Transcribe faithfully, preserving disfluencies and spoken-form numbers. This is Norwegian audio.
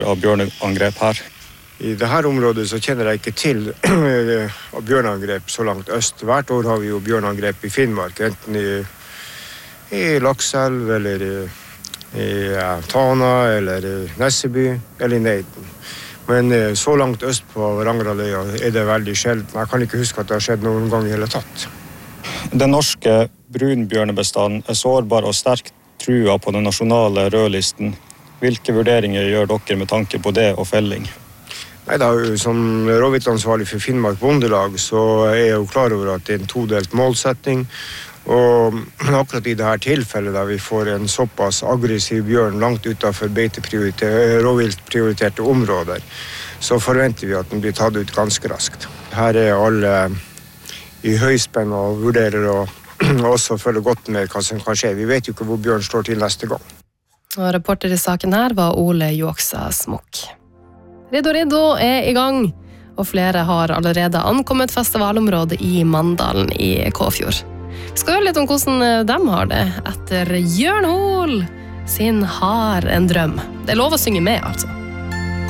av bjørneangrep her. I dette området så kjenner jeg ikke til bjørneangrep så langt øst. Hvert år har vi jo bjørneangrep i Finnmark, enten i, i Lakselv, eller i, i ja, Tana, eller i Nesseby, eller i Neiden. Men så langt øst på Varangerhalvøya er det veldig sjelden. Jeg kan ikke huske at det har skjedd noen gang i hele tatt. Den norske brunbjørnebestanden er sårbar og sterkt trua på den nasjonale rødlisten. Hvilke vurderinger gjør dere med tanke på det og felling? Nei, da, som rovviltansvarlig for Finnmark Bondelag så er jeg jo klar over at det er en todelt målsetting. Og akkurat i dette tilfellet da vi får en såpass aggressiv bjørn langt utenfor rovviltprioriterte områder, så forventer vi at den blir tatt ut ganske raskt. Her er alle i høyspenn og vurderer å også følge godt med hva som kan skje. Vi vet jo ikke hvor bjørn står til neste gang. Og reporter i saken her var Ole Jåksa Smokk. Riddo Riddo er i gang, og flere har allerede ankommet festivalområdet i Mandalen i Kåfjord. Vi skal høre litt om hvordan de har det etter Jørn Hoel sin Har en drøm. Det er lov å synge med, altså.